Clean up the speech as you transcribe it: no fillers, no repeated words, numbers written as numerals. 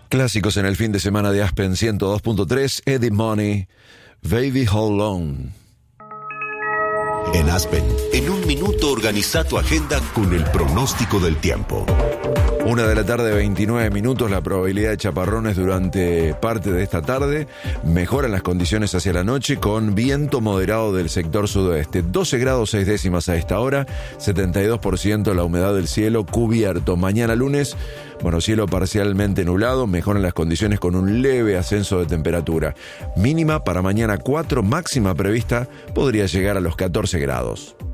Clásicos en el fin de semana de Aspen 102.3, Eddie Money, Baby Hold On. En Aspen, en un minuto organiza tu agenda con el pronóstico del tiempo. 1:29 p.m, la probabilidad de chaparrones durante parte de esta tarde. Mejoran las condiciones hacia la noche con viento moderado del sector sudoeste. 12 grados 6 décimas a esta hora, 72% la humedad del cielo cubierto. Mañana lunes, cielo parcialmente nublado, mejoran las condiciones con un leve ascenso de temperatura. Mínima para mañana 4, máxima prevista podría llegar a los 14 grados.